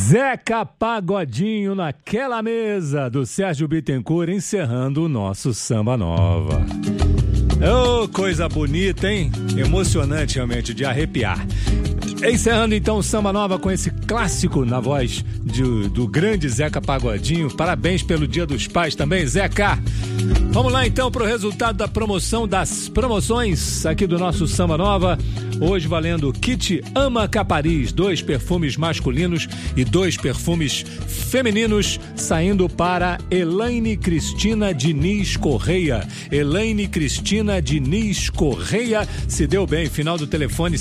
Zeca Pagodinho naquela mesa do Sérgio Bittencourt, encerrando o nosso Samba Nova. Oh, coisa bonita, hein? Emocionante realmente, de arrepiar. Encerrando então o Samba Nova com esse clássico na voz do grande Zeca Pagodinho. Parabéns pelo Dia dos Pais também, Zeca. Vamos lá então para o resultado da promoção, das promoções aqui do nosso Samba Nova. Hoje valendo kit Ama Capariz, 2 perfumes masculinos e 2 perfumes femininos, saindo para Elaine Cristina Diniz Correia. Elaine Cristina Diniz Correia, se deu bem, final do telefone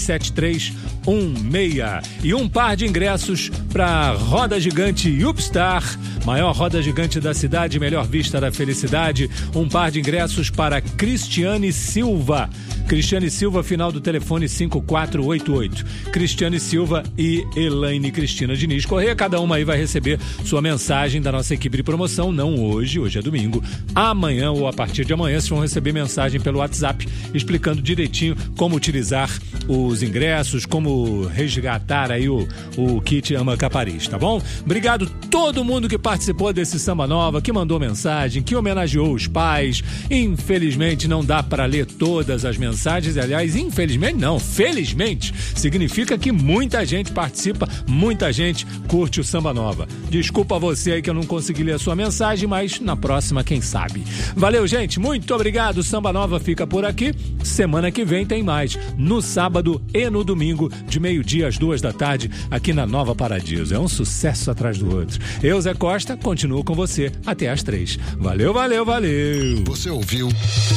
7316. E um par de ingressos para Roda Gigante Upstar, maior roda gigante da cidade, melhor vista da felicidade. Um par de ingressos para Cristiane Silva. Cristiane Silva, final do telefone 5488. Cristiane Silva e Elaine Cristina Diniz Correia, cada uma aí vai receber sua mensagem da nossa equipe de promoção, não hoje é domingo. Amanhã ou a partir de amanhã vocês vão receber mensagem pelo WhatsApp explicando direitinho como utilizar os ingressos, como resgatar aí o kit Ama Capariz, tá bom? Obrigado todo mundo que participou desse Samba Nova, que mandou mensagem, que homenageou os pais. Infelizmente não dá para ler todas as mensagens, aliás, infelizmente não, felizmente, significa que muita gente participa, muita gente curte o Samba Nova. Desculpa você aí que eu não consegui ler a sua mensagem, mas na próxima, quem sabe. Valeu, gente, muito obrigado. O Samba Nova fica por aqui. Semana que vem tem mais, no sábado e no domingo, de meio-dia às 2 da tarde, aqui na Nova Paradiso. É um sucesso atrás do outro. Eu, Zé Costa, continuo com você até às 3. Valeu, valeu, valeu. Você ouviu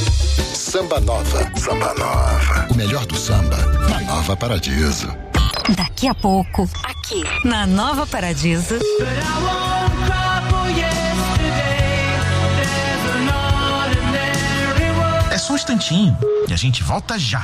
Samba Nova. Samba Nova. O melhor do samba na Nova Paradiso. Daqui a pouco, aqui na Nova Paradiso. É só um instantinho e a gente volta já.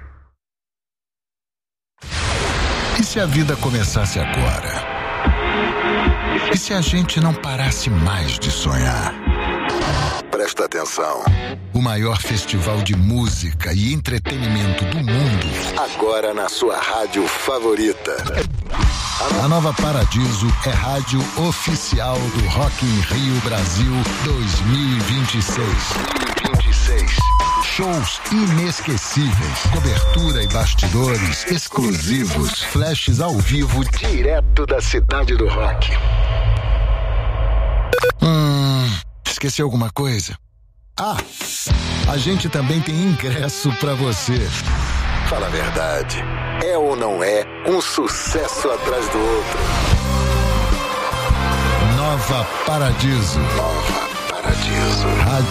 E se a vida começasse agora? E se a gente não parasse mais de sonhar? Presta atenção. O maior festival de música e entretenimento do mundo, agora na sua rádio favorita. A Nova Paradiso é rádio oficial do Rock in Rio Brasil 2026. Shows inesquecíveis, cobertura e bastidores exclusivos, flashes ao vivo direto da cidade do rock. Esqueci alguma coisa? A gente também tem ingresso pra você. Fala a verdade, é ou não é um sucesso atrás do outro? Nova Paradiso. Nova Paradiso. Rádio